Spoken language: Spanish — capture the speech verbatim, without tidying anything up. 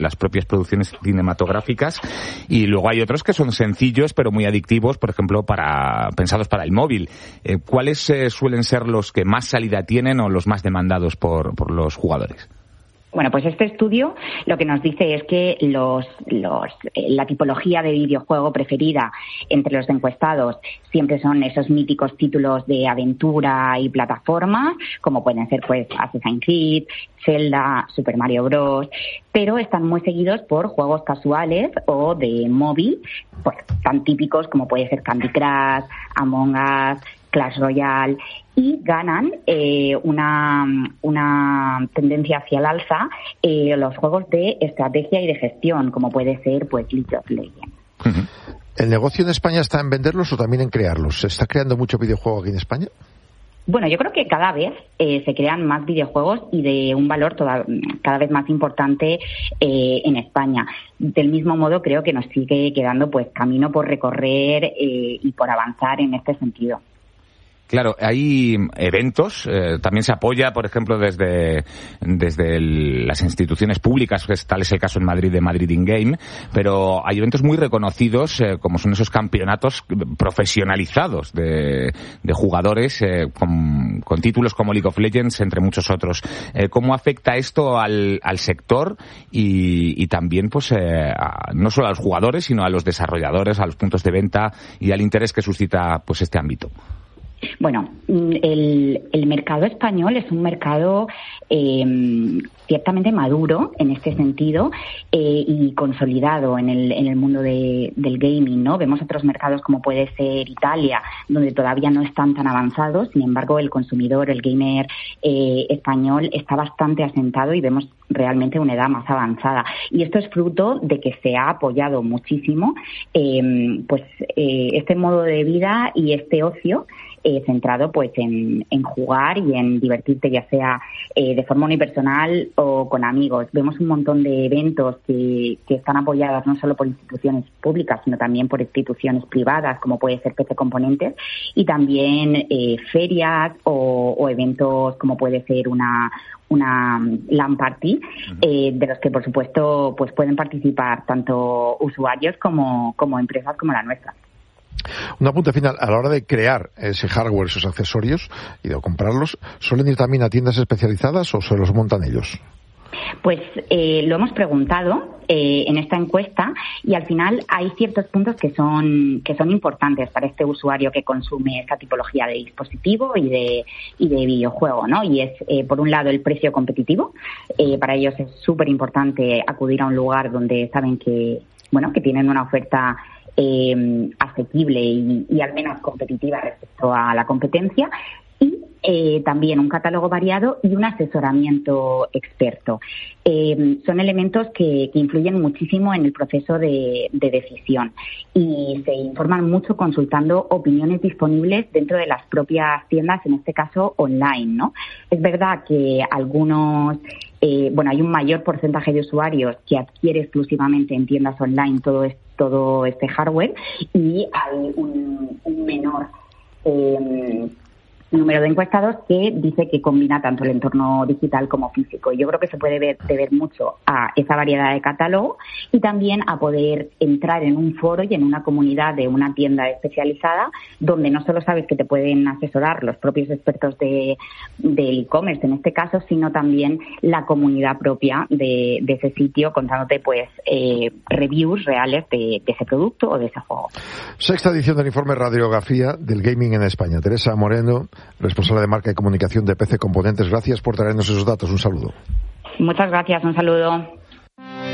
las propias producciones cinematográficas, y luego hay otros que son sencillos pero muy adictivos, por ejemplo, para pensados para el móvil. Eh, ¿Cuáles eh, suelen ser los que más salida tienen o los más demandados por, por los jugadores? Bueno, pues este estudio lo que nos dice es que los, los, eh, la tipología de videojuego preferida entre los encuestados siempre son esos míticos títulos de aventura y plataforma, como pueden ser pues Assassin's Creed, Zelda, Super Mario Bros., pero están muy seguidos por juegos casuales o de móvil, pues tan típicos como puede ser Candy Crush, Among Us, Clash Royale, y ganan eh, una, una tendencia hacia el alza eh, los juegos de estrategia y de gestión, como puede ser pues League of Legends. Uh-huh. ¿El negocio en España está en venderlos o también en crearlos? ¿Se está creando mucho videojuego aquí en España? Bueno, yo creo que cada vez eh, se crean más videojuegos y de un valor toda, cada vez más importante eh, en España. Del mismo modo, creo que nos sigue quedando pues camino por recorrer eh, y por avanzar en este sentido. Claro, hay eventos, eh, también se apoya, por ejemplo, desde desde el, las instituciones públicas, pues, tal es el caso en Madrid de Madrid In Game, pero hay eventos muy reconocidos, eh, como son esos campeonatos profesionalizados de, de jugadores eh, con, con títulos como League of Legends, entre muchos otros. Eh, ¿Cómo afecta esto al, al sector y, y también, pues, eh, a, no solo a los jugadores, sino a los desarrolladores, a los puntos de venta y al interés que suscita, pues, este ámbito? Bueno, el, el mercado español es un mercado eh, ciertamente maduro en este sentido eh, y consolidado en el, en el mundo de, del gaming, ¿no? Vemos otros mercados como puede ser Italia, donde todavía no están tan avanzados. Sin embargo, el consumidor, el gamer eh, español está bastante asentado y vemos realmente una edad más avanzada. Y esto es fruto de que se ha apoyado muchísimo eh, pues eh, este modo de vida y este ocio Eh, centrado pues en, en jugar y en divertirte, ya sea eh, de forma unipersonal o con amigos. Vemos un montón de eventos que, que están apoyados no solo por instituciones públicas, sino también por instituciones privadas, como puede ser P C Componentes, y también eh, ferias o, o eventos como puede ser una una LAN party, eh, de los que por supuesto pues pueden participar tanto usuarios como, como empresas como la nuestra. Un apunte final, a la hora de crear ese hardware, esos accesorios y de comprarlos, ¿suelen ir también a tiendas especializadas o se los montan ellos? Pues eh, lo hemos preguntado eh, en esta encuesta y al final hay ciertos puntos que son que son importantes para este usuario que consume esta tipología de dispositivo y de y de videojuego, ¿no? Y es eh, por un lado el precio competitivo. Eh, para ellos es súper importante acudir a un lugar donde saben que bueno que tienen una oferta Eh, asequible y, y al menos competitiva respecto a la competencia, y eh, también un catálogo variado y un asesoramiento experto. Eh, son elementos que, que influyen muchísimo en el proceso de, de decisión y se informan mucho consultando opiniones disponibles dentro de las propias tiendas, en este caso online, ¿no? Es verdad que algunos Eh, bueno, hay un mayor porcentaje de usuarios que adquiere exclusivamente en tiendas online todo, es, todo este hardware y hay un, un menor eh, número de encuestados que dice que combina tanto el entorno digital como físico. Yo creo que se puede ver, deber mucho a esa variedad de catálogo y también a poder entrar en un foro y en una comunidad de una tienda especializada donde no solo sabes que te pueden asesorar los propios expertos de, de e-commerce en este caso, sino también la comunidad propia de, de ese sitio contándote pues eh, reviews reales de, de ese producto o de ese juego. Sexta edición del informe Radiografía del Gaming en España. Teresa Moreno, responsable de marca y comunicación de P C Componentes, gracias por traernos esos datos. Un saludo. Muchas gracias, un saludo.